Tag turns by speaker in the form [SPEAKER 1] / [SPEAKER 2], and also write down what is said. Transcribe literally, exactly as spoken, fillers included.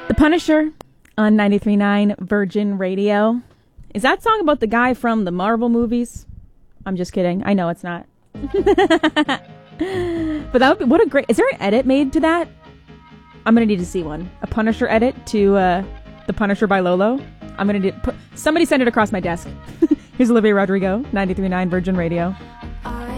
[SPEAKER 1] The Punisher on ninety-three point nine Virgin Radio. Is that song about the guy from the Marvel movies? I'm just kidding. I know it's not. But that would be, what a great, is there an edit made to that? I'm going to need to see one. A Punisher edit to uh, The Punisher by Lolo. I'm going to need, somebody send it across my desk. Here's Olivia Rodrigo, ninety-three point nine Virgin Radio.